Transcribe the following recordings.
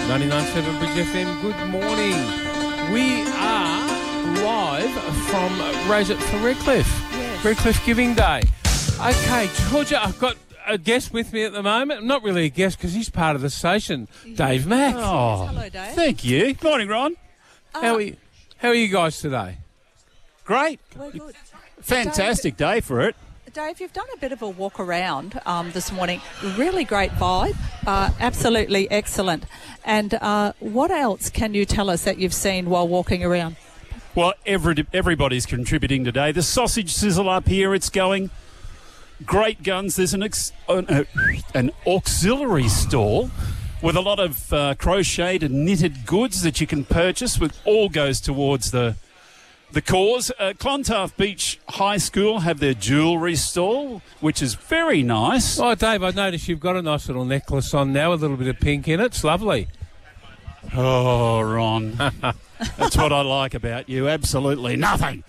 99.7 Bridge FM, good morning. We are live from Raise It for Redcliffe. Yes. Redcliffe Giving Day. Okay, Georgia, I've got a guest with me at the moment. Not really a guest because he's part of the station, Dave Mack. Oh, hello, Dave. Thank you. Morning, Ron. How are you guys today? Great. We're good. Fantastic day for it. Dave, you've done a bit of a walk around this morning. Really great vibe. Absolutely excellent. And what else can you tell us that you've seen while walking around? Well, everybody's contributing today. The sausage sizzle up here, it's going. Great guns. There's an auxiliary stall with a lot of crocheted and knitted goods that you can purchase, which all goes towards the cause. Clontarf Beach High School have their jewellery stall, which is very nice. Oh, Dave, I noticed you've got a nice little necklace on now, a little bit of pink in it. It's lovely. Oh, Ron. That's what I like about you. Absolutely nothing.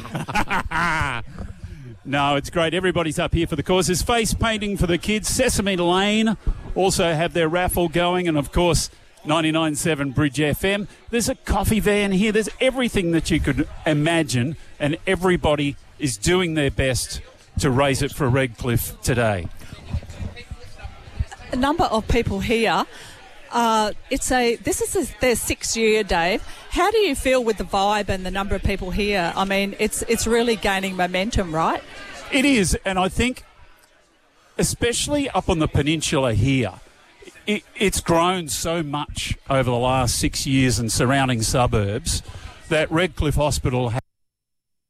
No, it's great. Everybody's up here for the cause. There's face painting for the kids. Sesame Lane also have their raffle going. And, of course, 99.7 Bridge FM. There's a coffee van here. There's everything that you could imagine. And everybody is doing their best to raise it for Redcliffe today. A number of people here. This is their 6th year, Dave. How do you feel with the vibe and the number of people here? I mean, it's really gaining momentum, right? It is, and I think, especially up on the peninsula here, it's grown so much over the last 6 years in surrounding suburbs that Redcliffe Hospital